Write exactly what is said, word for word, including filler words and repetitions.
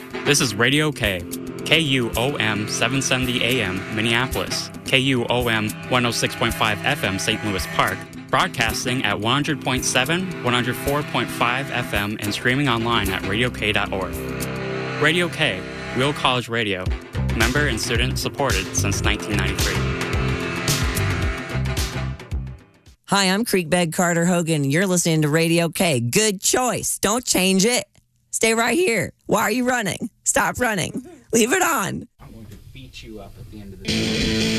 This is Radio K, K U O M seven seventy A M, Minneapolis, K U O M one oh six point five F M, Saint Louis Park, broadcasting at one hundred point seven, one oh four point five F M, and streaming online at radio k dot org. Radio K, Real College Radio, member and student supported since nineteen ninety-three. Hi, I'm Creekbed Carter Hogan. You're listening to Radio K. Good choice. Don't change it. Stay right here. Why are you running? Stop running. Leave it on. I'm going to beat you up at the end of the day.